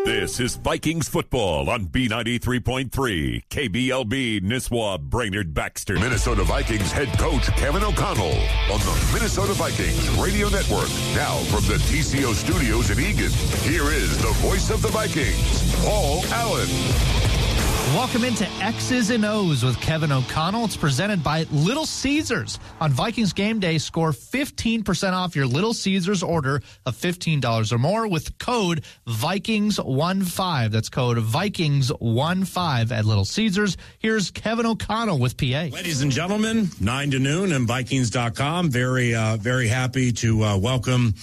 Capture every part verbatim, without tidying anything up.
This is Vikings football on B ninety-three point three, K B L B, Nisswa, Brainerd, Baxter. Minnesota Vikings head coach Kevin O'Connell on the Minnesota Vikings Radio Network. Now from the T C O studios in Eagan, here is the voice of the Vikings, Paul Allen. Welcome into X's and O's with Kevin O'Connell. It's presented by Little Caesars. On Vikings Game Day, score fifteen percent off your Little Caesars order of fifteen dollars or more with code Vikings fifteen. That's code Vikings fifteen at Little Caesars. Here's Kevin O'Connell with P A. Ladies and gentlemen, nine to noon and Vikings dot com. Very, uh, very happy to uh, welcome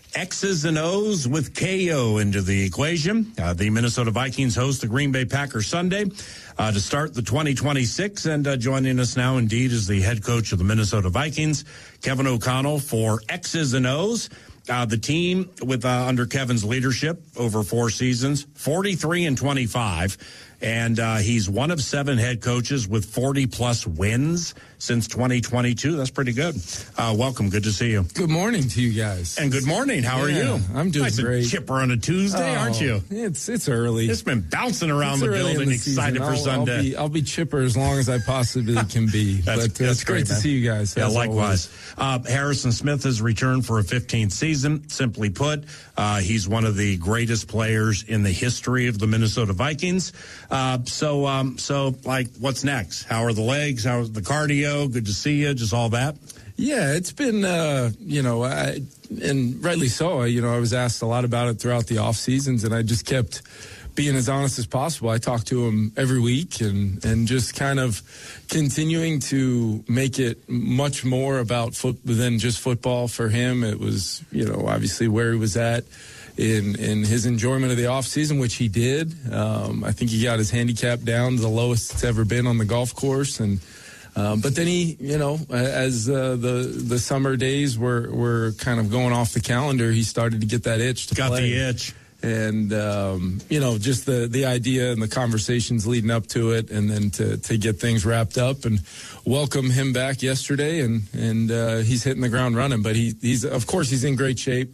X's and O's with K O into the equation. Uh, the Minnesota Vikings host the Green Bay Packers Sunday uh, to start the twenty twenty-six. And uh, joining us now, indeed, is the head coach of the Minnesota Vikings, Kevin O'Connell, for X's and O's. Uh, the team, with uh, under Kevin's leadership over four seasons, forty-three and twenty-five. And uh, he's one of seven head coaches with forty-plus wins since twenty twenty-two. That's pretty good. Uh, welcome. Good to see you. Good morning to you guys. And good morning. How yeah, are you? I'm doing nice great. And chipper on a Tuesday, oh, aren't you? It's it's early. It's been bouncing around it's the building, the excited season. for I'll, Sunday. I'll be, I'll be chipper as long as I possibly can be. that's, but uh, that's it's great, great to man. see you guys. Yeah, likewise. Uh, Harrison Smith has returned for a fifteenth season. Simply put, uh, he's one of the greatest players in the history of the Minnesota Vikings. Uh, so, um, so like, what's next? How are the legs? How's the cardio? Good to see you. Just all that. Yeah, it's been, uh, you know, I, and rightly so. You know, I was asked a lot about it throughout the off seasons, and I just kept being as honest as possible. I talk to him every week, and, and just kind of continuing to make it much more about foot than just football for him. It was, you know, obviously where he was at in in his enjoyment of the offseason, which he did. Um, I think he got his handicap down to the lowest it's ever been on the golf course, and Um, but then he, you know, as uh, the the summer days were, were kind of going off the calendar, he started to get that itch to Got play. the itch. And, um, you know, just the, the idea and the conversations leading up to it, and then to, to get things wrapped up and welcome him back yesterday. And, and uh, he's hitting the ground running. But he, he's, of course, he's in great shape.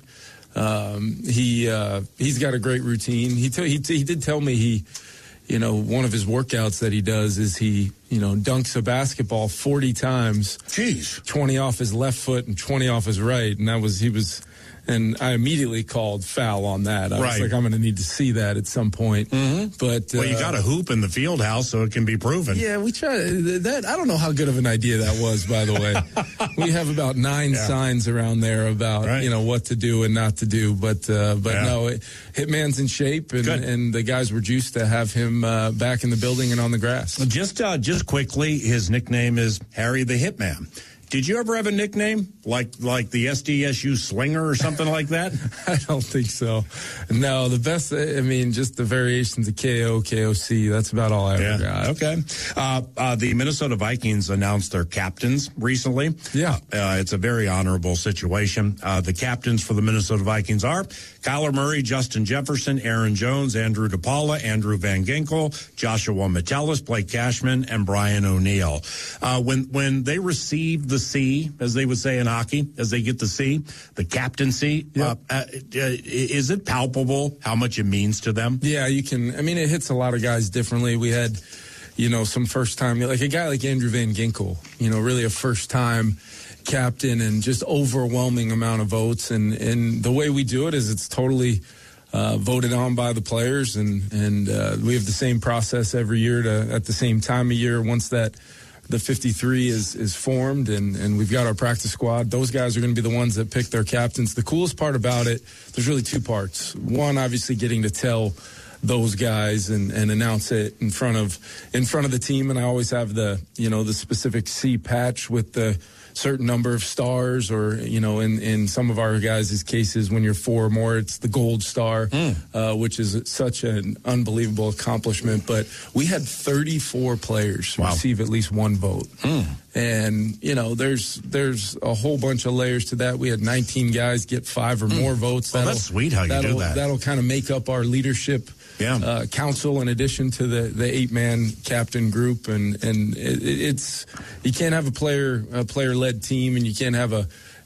Um, he uh, he's got a great routine. He, t- he, t- he did tell me he, you know, one of his workouts that he does is he, you know, dunks a basketball forty times. Jeez. twenty off his left foot and twenty off his right. And that was, he was, and I immediately called foul on that. I right. was like, I'm going to need to see that at some point. Mm-hmm. But well, uh, you got a hoop in the field house so it can be proven. Yeah, we try that. I don't know how good of an idea that was, by the way. We have about nine yeah. signs around there about, right. you know, what to do and not to do. But, uh, but yeah. no, it, Hitman's in shape, and, and the guys were juiced to have him uh, back in the building and on the grass. Just, uh, just quickly, his nickname is Harry the Hitman. Did you ever have a nickname like like the S D S U Slinger or something like that? I don't think so. No, the best, I mean, just the variations of K O, K O C. That's about all I ever yeah. got. Okay. Uh, uh, the Minnesota Vikings announced their captains recently. Yeah. Uh, it's a very honorable situation. Uh, the captains for the Minnesota Vikings are Kyler Murray, Justin Jefferson, Aaron Jones, Andrew DePaula, Andrew Van Ginkel, Joshua Metellus, Blake Cashman, and Brian O'Neill. Uh, when, when they received the The C, as they would say in hockey, as they get the C, the captaincy. Yep. Uh, uh, is it palpable how much it means to them? Yeah, you can. I mean, it hits a lot of guys differently. We had, you know, some first time, like a guy like Andrew Van Ginkel, you know, really a first time captain and just overwhelming amount of votes. And, and the way we do it is it's totally uh, voted on by the players. And, and uh, we have the same process every year to, at the same time of year, once that the fifty-three is, is formed and, and we've got our practice squad. Those guys are going to be the ones that pick their captains. The coolest part about it, there's really two parts. One, obviously getting to tell those guys and, and announce it in front of in front of the team. And I always have the, you know, the specific C patch with the certain number of stars, or, you know, in, in some of our guys' cases, when you're four or more, it's the gold star, mm. uh, which is such an unbelievable accomplishment. But we had thirty-four players wow. receive at least one vote. Mm. And, you know, there's there's a whole bunch of layers to that. We had nineteen guys get five or mm. more votes. Well, that's sweet how you do that. That'll kind of make up our leadership yeah. uh, council in addition to the, the eight-man captain group. And, and it, it's you can't have a player a player-led team, and you can't have a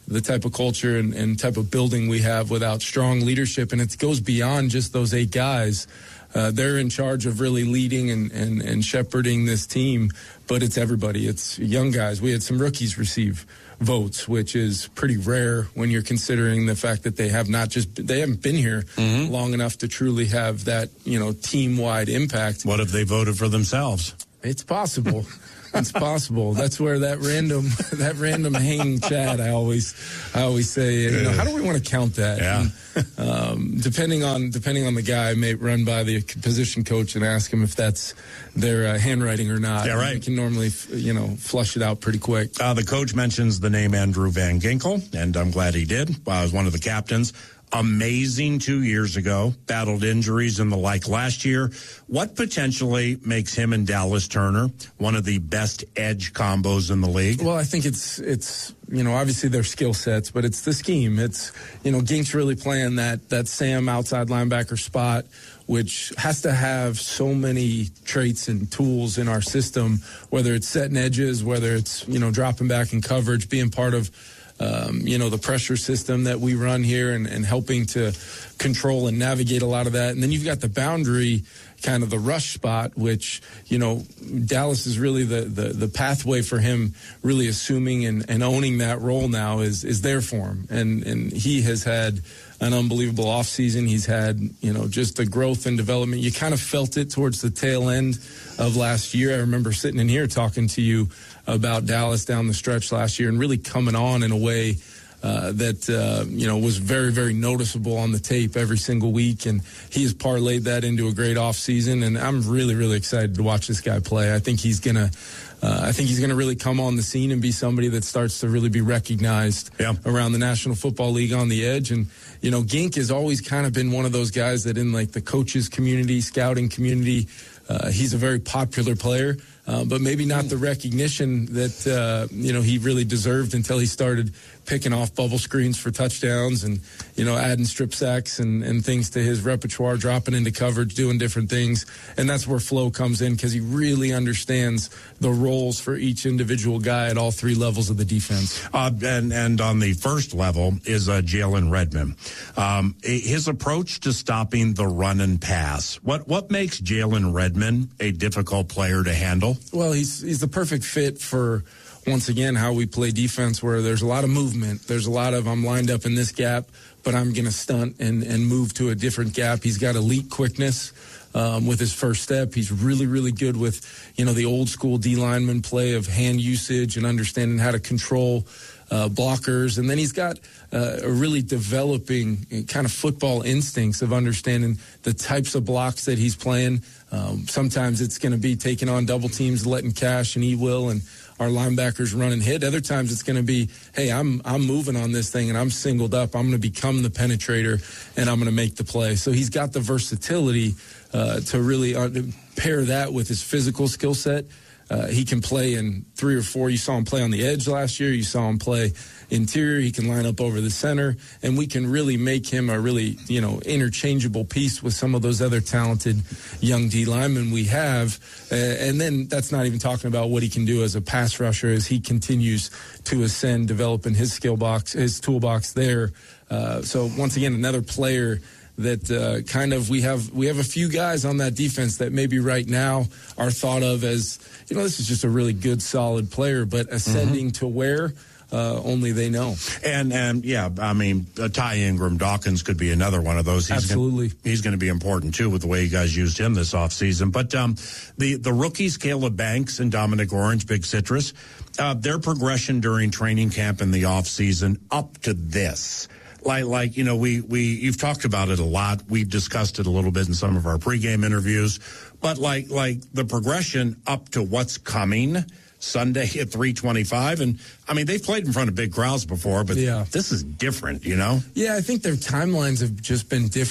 the type of culture and, and type of building we have without strong leadership. And it goes beyond just those eight guys. Uh, they're in charge of really leading and, and, and shepherding this team, but it's everybody. It's young guys. We had some rookies receive votes, which is pretty rare when you're considering the fact that they have not just, they haven't been here mm-hmm. long enough to truly have that, you know, team-wide impact. What if they voted for themselves? It's possible. It's possible. That's where that random, that random hanging chat. I always, I always say, you know, how do we want to count that? Yeah. And, um, depending on depending on the guy, I may run by the position coach and ask him if that's their uh, handwriting or not. Yeah, right. We can normally, you know, flush it out pretty quick. Uh, the coach mentions the name Andrew Van Ginkel, and I'm glad he did. I was one of the captains. Amazing two years ago, battled injuries and the like last year. What potentially makes him and Dallas Turner one of the best edge combos in the league? Well, I think it's, it's you know, obviously their skill sets, but it's the scheme. It's, you know, Gink's really playing that, that Sam outside linebacker spot, which has to have so many traits and tools in our system, whether it's setting edges, whether it's, you know, dropping back in coverage, being part of Um, you know, the pressure system that we run here and, and helping to control and navigate a lot of that. And then you've got the boundary, kind of the rush spot, which, you know, Dallas is really the, the, the pathway for him really assuming and, and owning that role now is, is there for him. And, and he has had an unbelievable offseason. He's had, you know, just the growth and development. You kind of felt it towards the tail end of last year. I remember sitting in here talking to you about Dallas down the stretch last year and really coming on in a way uh, that, uh, you know, was very, very noticeable on the tape every single week. And he has parlayed that into a great offseason. And I'm really, really excited to watch this guy play. I think he's going to Uh, I think he's going to really come on the scene and be somebody that starts to really be recognized yeah. around the National Football League on the edge. And, you know, Gink has always kind of been one of those guys that in like the coaches community, scouting community, uh, he's a very popular player, uh, but maybe not the recognition that, uh, you know, he really deserved until he started picking off bubble screens for touchdowns and, you know, adding strip sacks and, and things to his repertoire, dropping into coverage, doing different things. And that's where Flo comes in because he really understands the roles for each individual guy at all three levels of the defense. Uh, and, and on the first level is uh, Jalen Redmond. Um, his approach to stopping the run and pass. What, what makes Jalen Redmond a difficult player to handle? Well, he's, he's the perfect fit for, once again, how we play defense, where there's a lot of movement. There's a lot of, I'm lined up in this gap, but I'm going to stunt and, and move to a different gap. He's got elite quickness um, with his first step. He's really, really good with, you know, the old school D lineman play of hand usage and understanding how to control uh, blockers. And then he's got uh, a really developing kind of football instincts of understanding the types of blocks that he's playing. Um, sometimes it's going to be taking on double teams, letting Cash and he will, and our linebackers run and hit. Other times it's going to be, hey, I'm I'm moving on this thing and I'm singled up. I'm going to become the penetrator and I'm going to make the play. So he's got the versatility uh, to really uh, pair that with his physical skill set. Uh, he can play in three or four. You saw him play on the edge last year. You saw him play interior. He can line up over the center, and we can really make him a really, you know, interchangeable piece with some of those other talented young D linemen we have. Uh, and then that's not even talking about what he can do as a pass rusher as he continues to ascend, developing his skill box, his toolbox there. Uh, so once again, another player that uh, kind of we have we have a few guys on that defense that maybe right now are thought of as, you know, this is just a really good, solid player, but ascending mm-hmm. to where uh, only they know. And, and yeah, I mean, uh, Ty Ingram Dawkins could be another one of those. He's Absolutely. Gonna, he's going to be important, too, with the way you guys used him this offseason. But um, the, the rookies, Caleb Banks and Dominic Orange, Big Citrus, uh, their progression during training camp in the offseason up to this. Like, like you know, we, we you've talked about it a lot. We've discussed it a little bit in some of our pregame interviews. But like like the progression up to what's coming Sunday at three twenty-five. And, I mean, they've played in front of big crowds before, but yeah. this is different, you know? Yeah, I think their timelines have just been different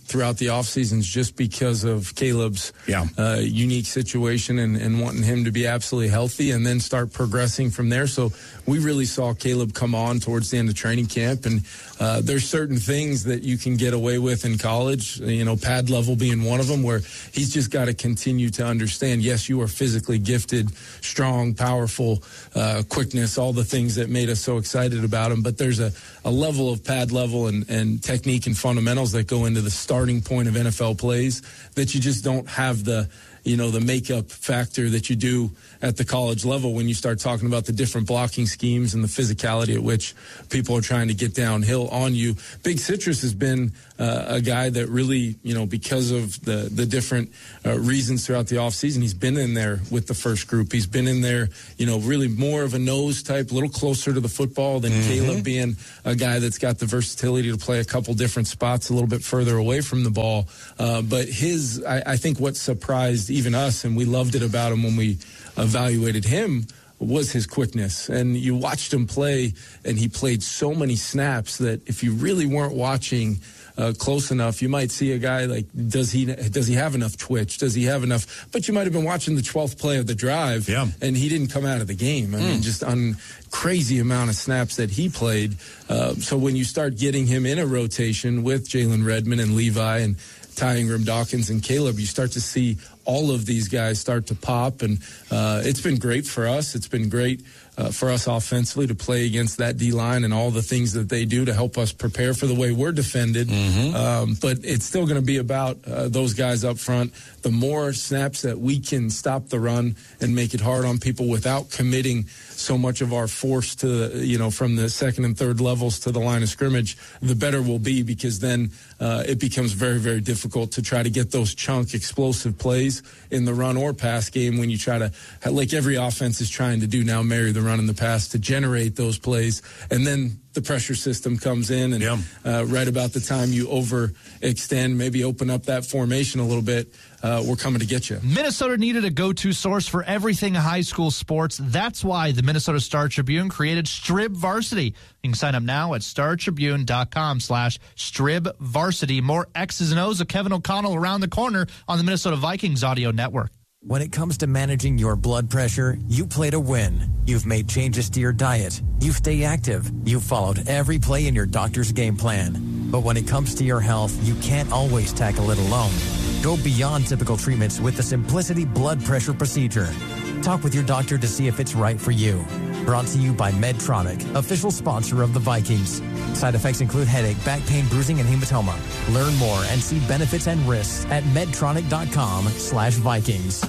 throughout the off seasons just because of Caleb's yeah. uh, unique situation and, and wanting him to be absolutely healthy and then start progressing from there. So we really saw Caleb come on towards the end of training camp, and uh, there's certain things that you can get away with in college, you know, pad level being one of them, where he's just got to continue to understand, yes, you are physically gifted, strong, powerful, uh, quickness, all the things that made us so excited about him, but there's a, a level of pad level and, and technique and fundamentals that go into the starting point of N F L plays that you just don't have the, you know, the makeup factor that you do at the college level when you start talking about the different blocking schemes and the physicality at which people are trying to get downhill on you. Big Citrus has been uh, a guy that really, you know, because of the, the different uh, reasons throughout the offseason, he's been in there with the first group. He's been in there, you know, really more of a nose type, a little closer to the football than mm-hmm. Caleb being a guy that's got the versatility to play a couple different spots a little bit further away from the ball. Uh, but his, I, I think what surprised even us, and we loved it about him when we evaluated him, was his quickness. And you watched him play, and he played so many snaps that if you really weren't watching uh, close enough, you might see a guy like, does he does he have enough twitch? Does he have enough? But you might have been watching the twelfth play of the drive, yeah. and he didn't come out of the game. I mm. mean, just on crazy amount of snaps that he played. Uh, so when you start getting him in a rotation with Jalen Redmond and Levi and Ty Ingram, Dawkins, and Caleb, you start to see all of these guys start to pop, and uh, it's been great for us. It's been great uh, for us offensively to play against that D-line and all the things that they do to help us prepare for the way we're defended. Mm-hmm. Um, but it's still going to be about uh, those guys up front. The more snaps that we can stop the run and make it hard on people without committing so much of our force to, you know, from the second and third levels to the line of scrimmage, the better we'll be, because then uh, it becomes very, very difficult to try to get those chunk explosive plays in the run or pass game when you try to, like every offense is trying to do now, marry the run and the pass to generate those plays. And then the pressure system comes in, and yeah. uh, right about the time you overextend, maybe open up that formation a little bit, uh, we're coming to get you. Minnesota needed a go-to source for everything high school sports. That's why the Minnesota Star Tribune created Strib Varsity. You can sign up now at startribune.com slash Strib Varsity. More X's and O's of Kevin O'Connell around the corner on the Minnesota Vikings Audio Network. When it comes to managing your blood pressure, you play to win. You've made changes to your diet. You stay active. You've followed every play in your doctor's game plan. But when it comes to your health, you can't always tackle it alone. Go beyond typical treatments with the Simplicity Blood Pressure Procedure. Talk with your doctor to see if it's right for you. Brought to you by Medtronic, official sponsor of the Vikings. Side effects include headache, back pain, bruising, and hematoma. Learn more and see benefits and risks at medtronic.com slash Vikings.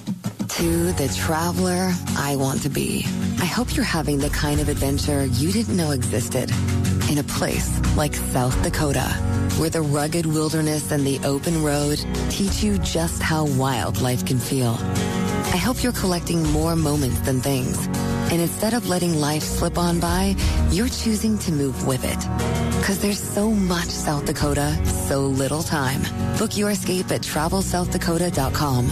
To the traveler I want to be. I hope you're having the kind of adventure you didn't know existed. In a place like South Dakota, where the rugged wilderness and the open road teach you just how wild life can feel. I hope you're collecting more moments than things. And instead of letting life slip on by, you're choosing to move with it. Because there's so much South Dakota, so little time. Book your escape at travel south dakota dot com.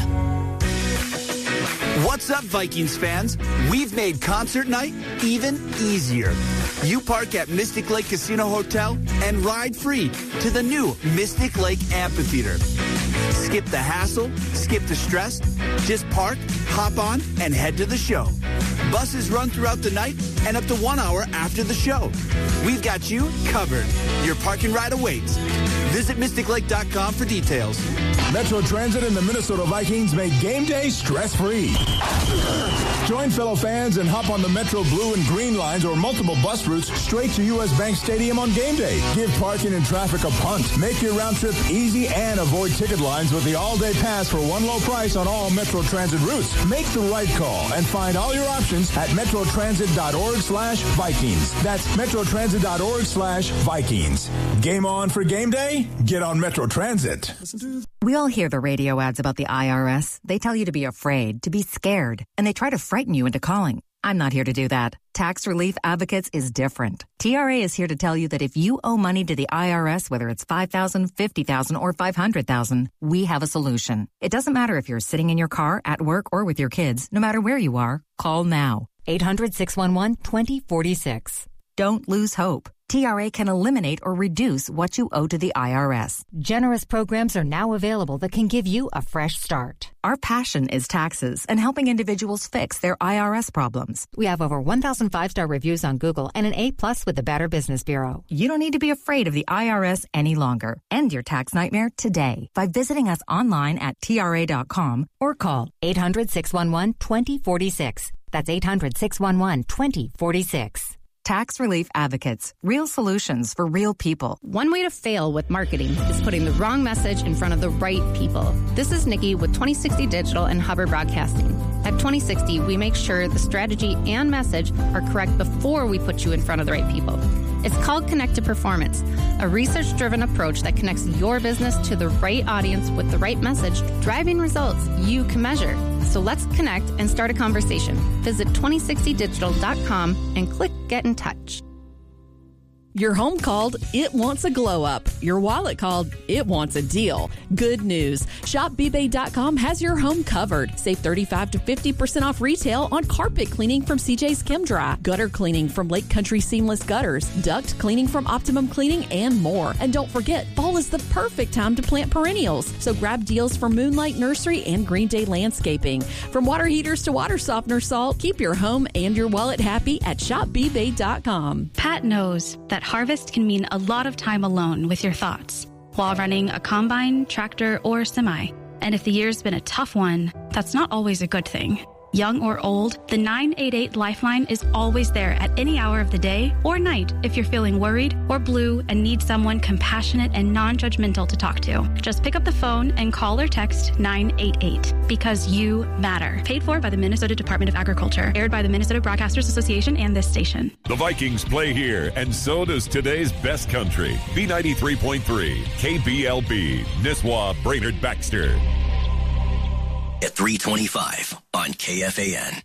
What's up, Vikings fans? We've made concert night even easier. You park at Mystic Lake Casino Hotel and ride free to the new Mystic Lake Amphitheater. Skip the hassle, skip the stress. Just park, hop on, and head to the show. Buses run throughout the night and up to one hour after the show. We've got you covered. Your parking ride awaits. Visit mystic lake dot com for details. Metro Transit and the Minnesota Vikings make game day stress-free. Join fellow fans and hop on the Metro Blue and Green lines or multiple bus routes straight to U S Bank Stadium on game day. Give parking and traffic a punt. Make your round trip easy and avoid ticket lines with the all-day pass for one low price on all Metro Transit routes. Make the right call and find all your options at metrotransit.org slash Vikings. That's metrotransit.org slash Vikings. Game on for game day? Get on Metro Transit. We all hear the radio ads about the I R S. They tell you to be afraid, to be scared, and they try to frighten you into calling. I'm not here to do that. Tax Relief Advocates is different. T R A is here to tell you that if you owe money to the I R S, whether it's five thousand dollars, fifty thousand dollars, or five hundred thousand dollars, we have a solution. It doesn't matter if you're sitting in your car, at work, or with your kids. No matter where you are, call now. eight hundred, six one one, two zero four six. Don't lose hope. T R A can eliminate or reduce what you owe to the I R S. Generous programs are now available that can give you a fresh start. Our passion is taxes and helping individuals fix their I R S problems. We have over one thousand five-star reviews on Google and an A plus with the Better Business Bureau. You don't need to be afraid of the I R S any longer. End your tax nightmare today by visiting us online at T R A dot com or call eight hundred, six one one, two zero four six. That's eight hundred, six one one, two zero four six. Tax Relief Advocates. Real solutions for real people. One way to fail with marketing is putting the wrong message in front of the right people. This is Nikki with twenty sixty Digital and Hubbard Broadcasting. At twenty sixty, we make sure the strategy and message are correct before we put you in front of the right people. It's called Connect to Performance, a research-driven approach that connects your business to the right audience with the right message, driving results you can measure. So let's connect and start a conversation. Visit twenty sixty digital dot com and click Get in Touch. Your home called, it wants a glow up. Your wallet called, it wants a deal. Good news. Shop B Bay dot com has your home covered. Save thirty-five to fifty percent off retail on carpet cleaning from C J's Kim Dry, gutter cleaning from Lake Country Seamless Gutters, duct cleaning from Optimum Cleaning, and more. And don't forget, fall is the perfect time to plant perennials. So grab deals from Moonlight Nursery and Green Day Landscaping. From water heaters to water softener salt, keep your home and your wallet happy at shop B Bay dot com. Pat knows that harvest can mean a lot of time alone with your thoughts while running a combine, tractor, or semi. And if the year's been a tough one, that's not always a good thing. Young or old, the nine eight eight Lifeline is always there at any hour of the day or night if you're feeling worried or blue and need someone compassionate and non-judgmental to talk to. Just pick up the phone and call or text nine eight eight because you matter. Paid for by the Minnesota Department of Agriculture. Aired by the Minnesota Broadcasters Association and this station. The Vikings play here, and so does today's best country. B ninety-three point three, K B L B, Nisswa, Brainerd, Baxter. At three twenty-five on K F A N.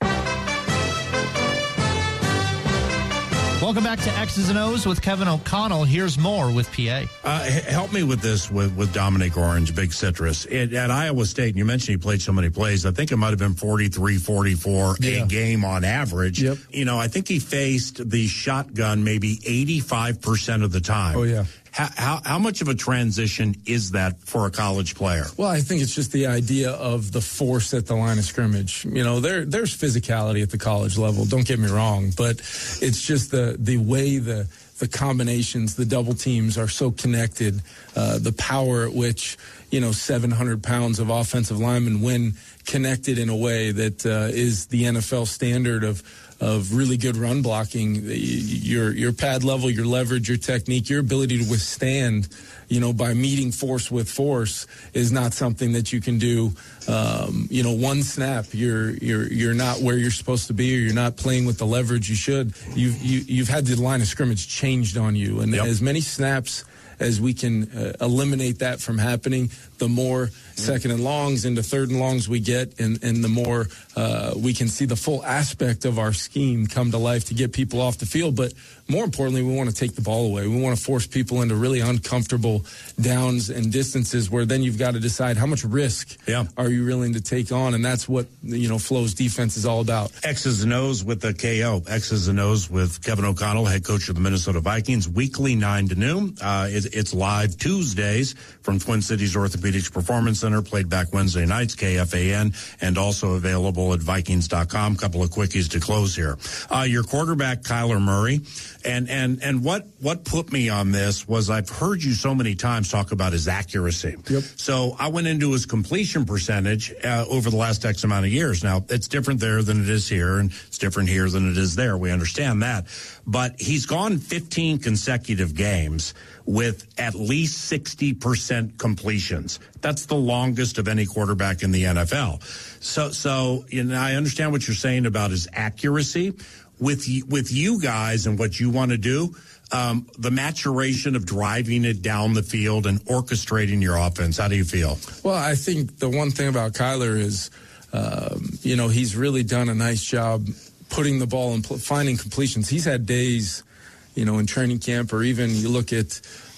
Welcome back to X's and O's with Kevin O'Connell. Here's more with P A. Uh, help me with this with, with Dominic Orange, Big Citrus. It, at Iowa State, and you mentioned he played so many plays, I think it might have been forty-three, forty-four yeah. a game on average. Yep. You know, I think he faced the shotgun maybe eighty-five percent of the time. Oh, yeah. How, how, how much of a transition is that for a college player? Well, I think it's just the idea of the force at the line of scrimmage. You know, there there's physicality at the college level, don't get me wrong, but it's just the, the way the the combinations, the double teams are so connected, uh, the power at which, you know, seven hundred pounds of offensive linemen, when connected in a way that uh, is the N F L standard of of really good run blocking, your your pad level, your leverage, your technique, your ability to withstand, you know, by meeting force with force is not something that you can do. Um, you know, one snap, you're you're you're not where you're supposed to be, or you're not playing with the leverage you should. You've you, you've had the line of scrimmage changed on you, and yep. as many snaps as we can uh, eliminate that from happening, the more second and longs into third and longs we get, and, and the more uh, we can see the full aspect of our scheme come to life to get people off the field. But more importantly, we want to take the ball away. We want to force people into really uncomfortable downs and distances where then you've got to decide how much risk yeah. are you willing to take on, and that's what, you know, Flo's defense is all about. X's and O's with the K O. X's and O's with Kevin O'Connell, head coach of the Minnesota Vikings, weekly nine to noon. Uh, it, it's live Tuesdays from Twin Cities Orthopedics Performance Center, played back Wednesday nights, K F A N, and also available at Vikings dot com. Couple of quickies to close here. Uh, your quarterback, Kyler Murray, and and and what what put me on this was I've heard you so many times talk about his accuracy. Yep. So I went into his completion percentage uh, over the last X amount of years. Now, it's different there than it is here, and it's different here than it is there. We understand that. But he's gone fifteen consecutive games with at least sixty percent completions. That's the longest of any quarterback in the N F L. So, so you know, I understand what you're saying about his accuracy. With with you guys and what you want to do, um, the maturation of driving it down the field and orchestrating your offense, how do you feel? Well, I think the one thing about Kyler is, um, you know, he's really done a nice job putting the ball and pl- finding completions. He's had days, you know, in training camp, or even you look at,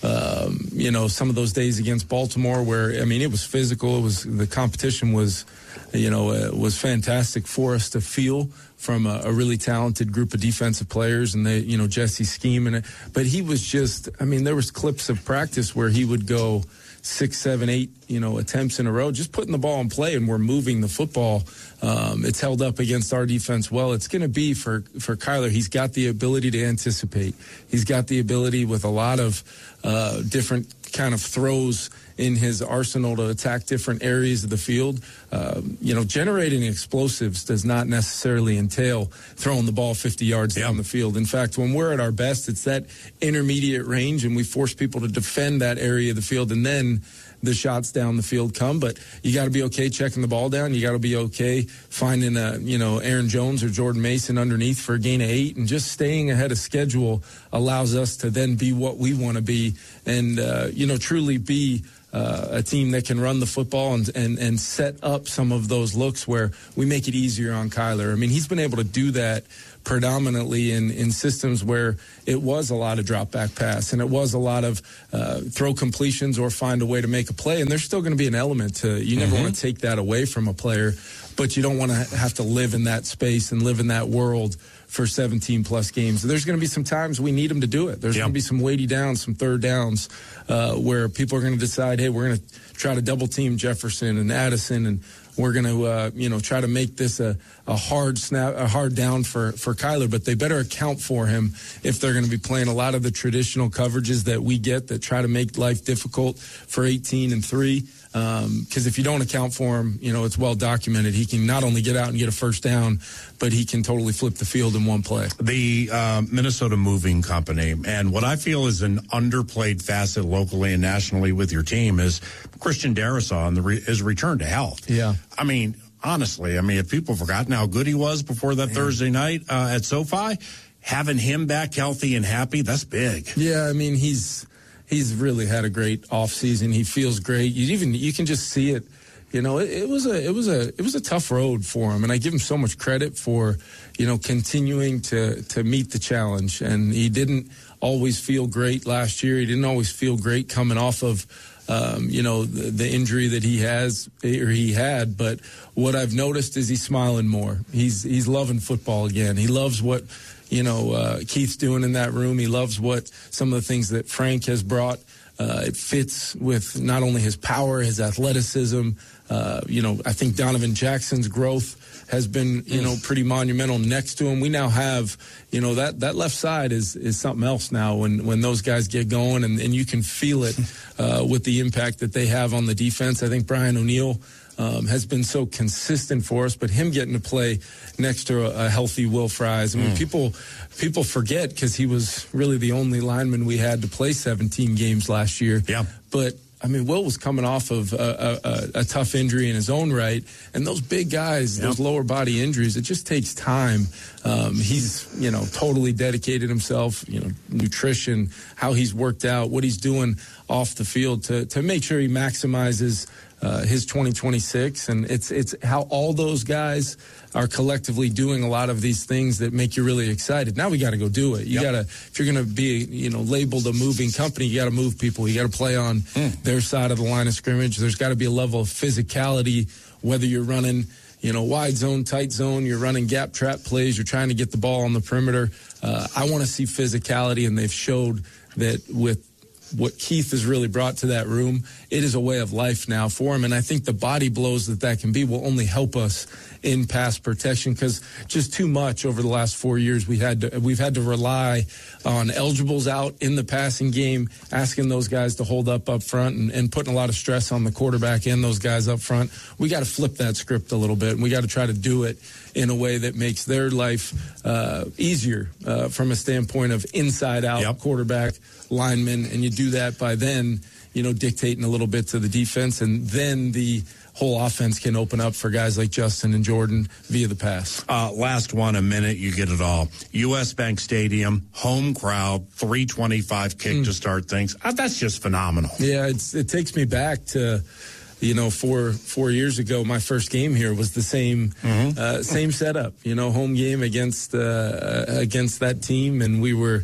um, you know, some of those days against Baltimore where, I mean, it was physical. It was, the competition was, you know, uh, was fantastic for us to feel from a, a really talented group of defensive players, and they, you know, Jesse's scheme and it. But he was just, I mean, there was clips of practice where he would go six, seven, eight, you know, attempts in a row, just putting the ball in play, and we're moving the football. Um, it's held up against our defense well. It's going to be for, for Kyler. He's got the ability to anticipate. He's got the ability with a lot of uh, different kind of throws in his arsenal to attack different areas of the field. Uh, you know, generating explosives does not necessarily entail throwing the ball fifty yards down the field. In fact, when we're at our best, it's that intermediate range, and we force people to defend that area of the field, and then the shots down the field come. But you got to be okay checking the ball down. You got to be okay finding a, you know, Aaron Jones or Jordan Mason underneath for a gain of eight, and just staying ahead of schedule allows us to then be what we want to be, and uh, you know, truly be Uh, a team that can run the football and, and, and set up some of those looks where we make it easier on Kyler. I mean, he's been able to do that predominantly in, in systems where it was a lot of drop back pass, and it was a lot of uh, throw completions or find a way to make a play. And there's still going to be an element to, you never mm-hmm. want to take that away from a player, but you don't want to have to live in that space and live in that world for seventeen plus games. There's going to be some times we need him to do it. There's yep. going to be some weighty downs, some third downs, uh, where people are going to decide, hey, we're going to try to double team Jefferson and Addison, and we're going to, uh, you know, try to make this a, a hard snap, a hard down for, for Kyler, but they better account for him if they're going to be playing a lot of the traditional coverages that we get that try to make life difficult for eighteen and three. Um, cause if you don't account for him, you know, it's well documented. He can not only get out and get a first down, but he can totally flip the field in one play. The uh, Minnesota Moving Company, and what I feel is an underplayed facet locally and nationally with your team is Christian Darrisaw and the re- his return to health. Yeah. I mean, honestly, I mean, if people have forgotten how good he was before that Man. Thursday night uh, at SoFi, having him back healthy and happy, that's big. Yeah, I mean, he's he's really had a great offseason. He feels great. You even you can just see it. You know, it, it was a it was a it was a tough road for him, and I give him so much credit for, you know, continuing to to meet the challenge. And he didn't always feel great last year. He didn't always feel great coming off of Um, you know, the, the injury that he has or he had. But what I've noticed is he's smiling more. He's he's loving football again. He loves what, you know, uh, Keith's doing in that room. He loves what some of the things that Frank has brought. Uh, it fits with not only his power, his athleticism. Uh, you know, I think Donovan Jackson's growth has been, you know, pretty monumental next to him. We now have, you know, that, that left side is, is something else now when, when those guys get going, and, and you can feel it uh, with the impact that they have on the defense. I think Brian O'Neill um, has been so consistent for us, but him getting to play next to a, a healthy Will Fries. I mean, mm. people people forget because he was really the only lineman we had to play seventeen games last year. Yeah. But I mean, Will was coming off of a, a, a tough injury in his own right, and those big guys, yep. those lower body injuries, it just takes time. Um, he's, you know, totally dedicated himself, you know, nutrition, how he's worked out, what he's doing off the field to, to make sure he maximizes uh, his twenty twenty-six. And it's, it's how all those guys are collectively doing a lot of these things that make you really excited. Now we got to go do it. You yep. got to, if you're going to be, you know, labeled a moving company, you got to move people. You got to play on mm. their side of the line of scrimmage. There's got to be a level of physicality, whether you're running, you know, wide zone, tight zone, you're running gap trap plays, you're trying to get the ball on the perimeter. Uh, I want to see physicality, and they've showed that with what Keith has really brought to that room, it is a way of life now for him. And I think the body blows that that can be will only help us in pass protection, because just too much over the last four years we had to, we've had to rely on eligibles out in the passing game, asking those guys to hold up up front and, and putting a lot of stress on the quarterback and those guys up front. We got to flip that script a little bit, and we got to try to do it in a way that makes their life uh, easier uh, from a standpoint of inside out yep. quarterback, lineman, and you do that by then, you know, dictating a little bit to the defense, and then the whole offense can open up for guys like Justin and Jordan via the pass. Uh, last one, a minute, you get it all. U S Bank Stadium, home crowd, three twenty-five kick mm. to start things. Uh, that's just phenomenal. Yeah, it's, it takes me back to, you know, four four years ago, my first game here was the same mm-hmm. uh, same setup. You know, home game against uh, against that team, and we were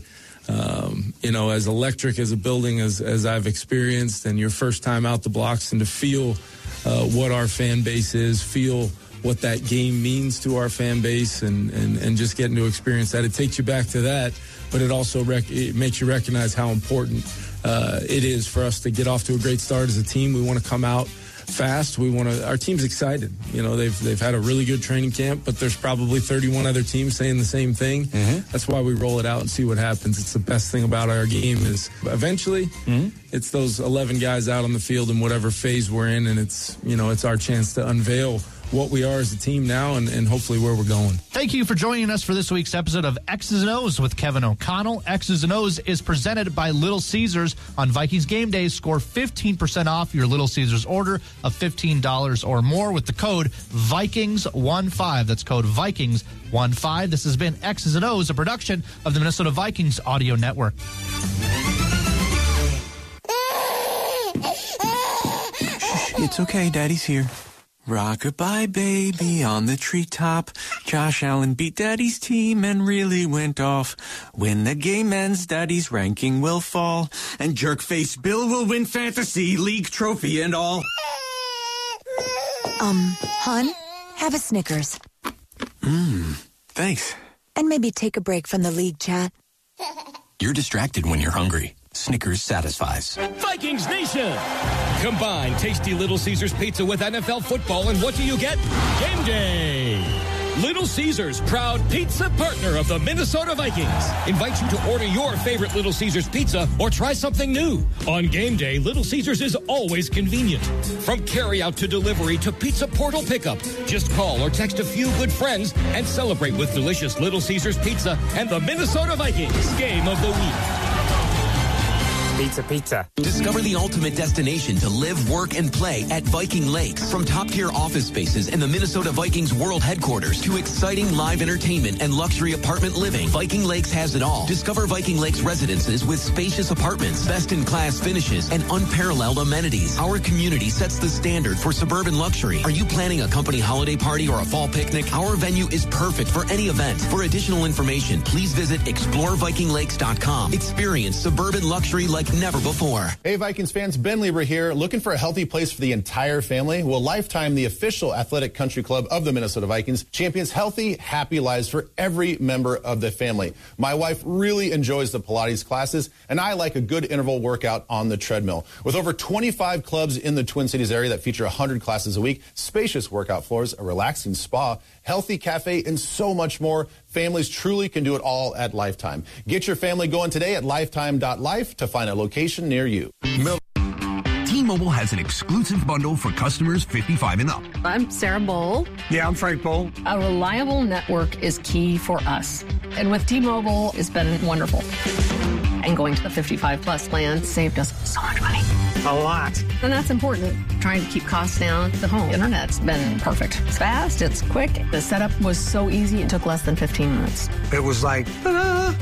um, you know, as electric as a building as, as I've experienced, and your first time out the blocks, and to feel uh, what our fan base is, feel what that game means to our fan base, and, and, and just getting to experience that. It takes you back to that, but it also rec- it makes you recognize how important uh, it is for us to get off to a great start as a team. We want to come out fast. We want to. Our team's excited. You know, they've they've had a really good training camp, but there's probably thirty-one other teams saying the same thing. Mm-hmm. That's why we roll it out and see what happens. It's the best thing about our game is eventually mm-hmm. it's those eleven guys out on the field in whatever phase we're in, and it's you know it's our chance to unveil what we are as a team now, and, and hopefully where we're going. Thank you for joining us for this week's episode of X's and O's with Kevin O'Connell. X's and O's is presented by Little Caesars. On Vikings game day, score fifteen percent off your Little Caesars order of fifteen dollars or more with the code Vikings fifteen. That's code Vikings fifteen. This has been X's and O's, a production of the Minnesota Vikings Audio Network. It's okay, Daddy's here. Rock-a-bye, baby, on the treetop. Josh Allen beat Daddy's team and really went off. When the game ends, Daddy's ranking will fall. And jerk-face Bill will win Fantasy League trophy and all. Um, hon, have a Snickers. Mmm, thanks. And maybe take a break from the league chat. You're distracted when you're hungry. Snickers satisfies. Vikings Nation! Combine tasty Little Caesars pizza with N F L football, and what do you get? Game day! Little Caesars, proud pizza partner of the Minnesota Vikings, invites you to order your favorite Little Caesars pizza or try something new. On game day, Little Caesars is always convenient. From carryout to delivery to pizza portal pickup, just call or text a few good friends and celebrate with delicious Little Caesars pizza and the Minnesota Vikings Game of the Week. Pizza, pizza. Discover the ultimate destination to live, work, and play at Viking Lakes. From top-tier office spaces in the Minnesota Vikings World Headquarters to exciting live entertainment and luxury apartment living, Viking Lakes has it all. Discover Viking Lakes residences with spacious apartments, best-in-class finishes, and unparalleled amenities. Our community sets the standard for suburban luxury. Are you planning a company holiday party or a fall picnic? Our venue is perfect for any event. For additional information, please visit explore viking lakes dot com. Experience suburban luxury like never before. Hey, Vikings fans, Ben Lieber here. Looking for a healthy place for the entire family? Well, Lifetime, the official athletic country club of the Minnesota Vikings, champions healthy, happy lives for every member of the family. My wife really enjoys the Pilates classes, and I like a good interval workout on the treadmill. With over twenty-five clubs in the Twin Cities area that feature one hundred classes a week, spacious workout floors, a relaxing spa, healthy cafe, and so much more, families truly can do it all at Lifetime. Get your family going today at lifetime dot life to find a location near you. T-Mobile has an exclusive bundle for customers fifty-five and up. I'm Sarah Bowl. Yeah, I'm Frank Bowl. A reliable network is key for us. And with T-Mobile, it's been wonderful. And going to the fifty-five plus plan saved us so much money. A lot. And that's important. Trying to keep costs down. The home internet's been perfect. It's fast, it's quick. The setup was so easy, it took less than fifteen minutes. It was like, ta-da!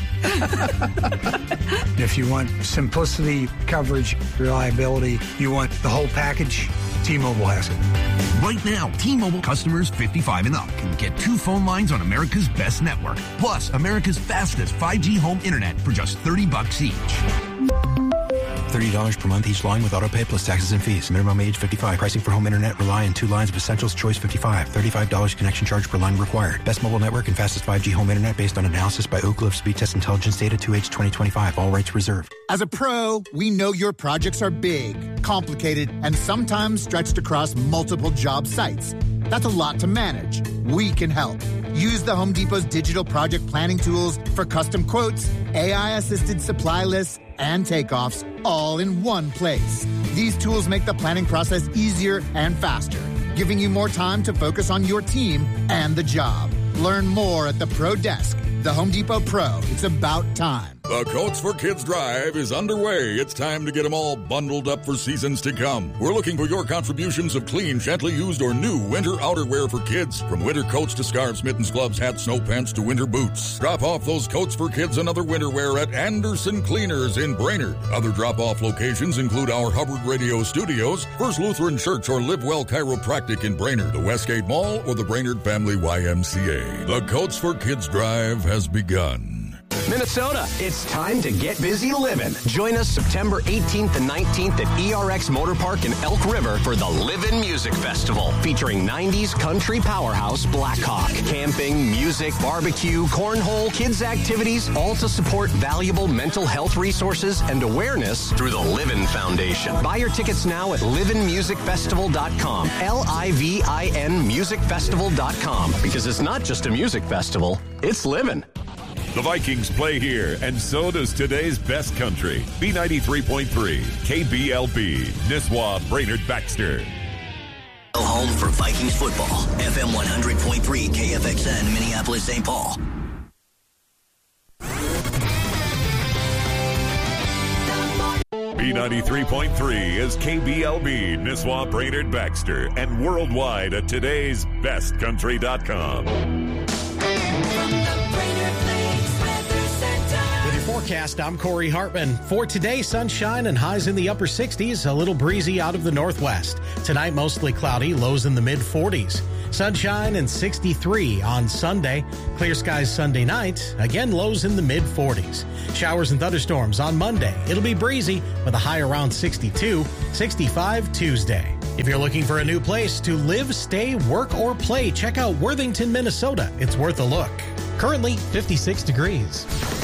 If you want simplicity, coverage, reliability, you want the whole package, T-Mobile has it. Right now, T-Mobile customers fifty-five and up can get two phone lines on America's best network, plus America's fastest five G home internet for just thirty bucks each. thirty dollars per month each line with autopay plus taxes and fees. Minimum age fifty-five. Pricing for home internet rely on two lines of Essentials Choice fifty-five. thirty-five dollars connection charge per line required. Best mobile network and fastest five G home internet based on analysis by Oak Cliff Speed Test Intelligence Data two H twenty twenty-five. All rights reserved. As a pro, we know your projects are big, complicated, and sometimes stretched across multiple job sites. That's a lot to manage. We can help. Use the Home Depot's digital project planning tools for custom quotes, A I-assisted supply lists, and takeoffs all in one place. These tools make the planning process easier and faster, giving you more time to focus on your team and the job. Learn more at the Pro Desk. The Home Depot Pro. It's about time. The Coats for Kids Drive is underway. It's time to get them all bundled up for seasons to come. We're looking for your contributions of clean, gently used, or new winter outerwear for kids. From winter coats to scarves, mittens, gloves, hats, snow pants to winter boots. Drop off those Coats for Kids and other winter wear at Anderson Cleaners in Brainerd. Other drop-off locations include our Hubbard Radio Studios, First Lutheran Church, or Live Well Chiropractic in Brainerd, the Westgate Mall, or the Brainerd Family Y M C A. The Coats for Kids Drive has begun. Minnesota, it's time to get busy living. Join us September eighteenth and nineteenth at E R X Motor Park in Elk River for the Livin' Music Festival, featuring nineties country powerhouse Blackhawk. Camping, music, barbecue, cornhole, kids' activities, all to support valuable mental health resources and awareness through the Livin' Foundation. Buy your tickets now at livin music festival dot com. L I V I N music festival dot com. Because it's not just a music festival, it's living. The Vikings play here, and so does today's best country. B ninety-three point three, K B L B, Nisswa, Brainerd, Baxter. Home for Vikings football. F M one hundred point three, K F X N, Minneapolis, Saint Paul. B ninety-three point three is K B L B, Nisswa, Brainerd, Baxter, and worldwide at today's best country dot com. With your forecast, I'm Corey Hartman. For today, sunshine and highs in the upper sixties, a little breezy out of the northwest. Tonight, mostly cloudy, lows in the mid forties. Sunshine and sixty-three on Sunday. Clear skies Sunday night. Again, lows in the mid forties. Showers and thunderstorms on Monday. It'll be breezy with a high around sixty-two. sixty-five Tuesday. If you're looking for a new place to live, stay, work, or play, check out Worthington, Minnesota. It's worth a look. Currently fifty-six degrees.